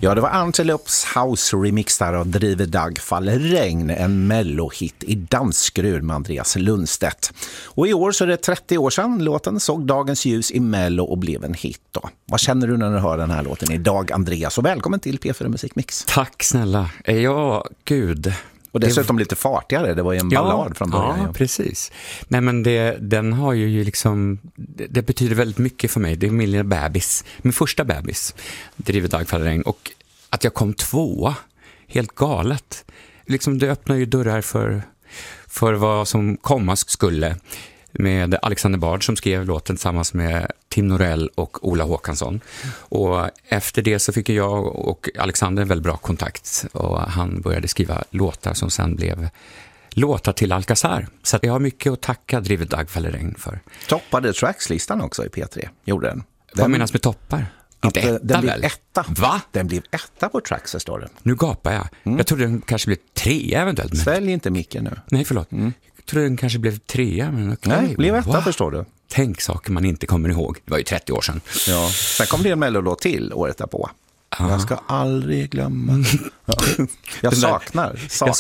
Ja, det var Antelopes House-remix där av Driver Dag faller regn, en mellohit i dansskrur med Andreas Lundstedt. Och i år så är det 30 år sedan låten såg dagens ljus i Mello och blev en hit då. Vad känner du när du hör den här låten idag, Andreas? Och välkommen till P4 Musikmix. Tack snälla. Ja, gud. Och dessutom lite fartigare, det var ju en ballad från början. Ja, precis. Nej, men den har ju liksom, det betyder väldigt mycket för mig. Det är min lilla bebis, min första bebis, Driver Dag faller regn. Och att jag kom tvåa, helt galet. Liksom det öppnar ju dörrar för vad som komma skulle. Med Alexander Bard som skrev låten tillsammans med Tim Norell och Ola Håkansson. Och efter det så fick jag och Alexander en väldigt bra kontakt. Och han började skriva låtar som sen blev låtar till Alcazar. Så jag har mycket att tacka Driver Dag faller regn för. Toppade Trackslistan också i P3, gjorde den. Vad menas med toppar? Inte etta, den blev väl? etta. Va? Den blev etta på Tracks, står det. Nu gapar jag. Jag trodde den kanske blev 3 eventuellt. Men... Svälj inte micken nu. Nej, förlåt. Jag trodde den kanske blev 3, men okej. Nej, blev etta, förstår du. Tänk saker man inte kommer ihåg. Det var ju 30 år sedan. Ja. Sen kom det en mellolåt till året därpå. Jag ska aldrig glömma. Jag saknar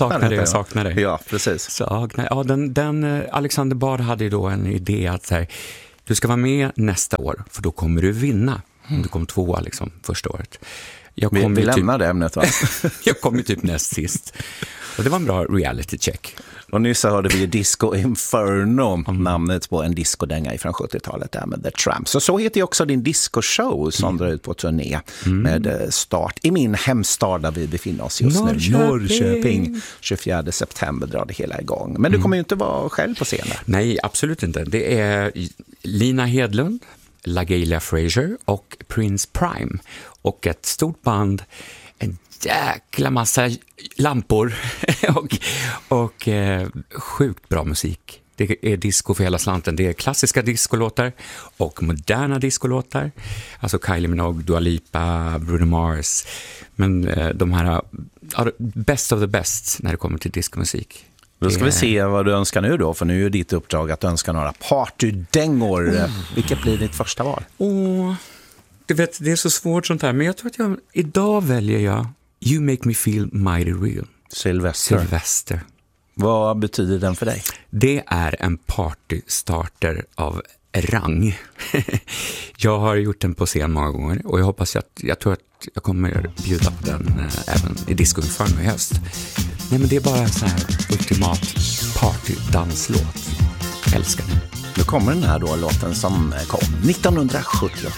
dig. Ja, precis. Ja, den Alexander Bard hade ju då en idé att så här, du ska vara med nästa år, för då kommer du vinna. Om du kom 2 liksom första året. Vi lämnar det ämnet, va? Jag kom ju typ näst sist. Och det var en bra reality check. Och nyss så hörde vi Disco Inferno, namnet på en discodänga från 70-talet där med The Tramps. Så heter ju också din discoshow som drar ut på turné med start i min hemstad där vi befinner oss just nu. Norrköping. 24 september drar det hela igång. Men du kommer ju inte vara själv på scenen. Nej, absolut inte. Det är Lina Hedlund, LaGaylia Fraser och Prince Prime. Och ett stort band, en jäkla massa lampor och sjukt bra musik. Det är disco för hela slanten. Det är klassiska discolåtar och moderna discolåtar. Alltså Kylie Minogue, Dua Lipa, Bruno Mars. Men de här best of the best när det kommer till discomusik. Då ska vi se vad du önskar nu då, för nu är ditt uppdrag att önska några partydängor. Vilket blir ditt första val? Du vet, det är så svårt sånt här, men jag tror att idag väljer jag You Make Me Feel Mighty Real. Sylvester. Vad betyder den för dig? Det är en partystarter av rang. Jag har gjort den på scen många gånger och jag tror att jag kommer bjuda på den även i Disco Inferno i höst. Nej, men det är bara en sån här ultimat partydanslåt. Älskar den. Nu kommer den här då låten som kom 1978.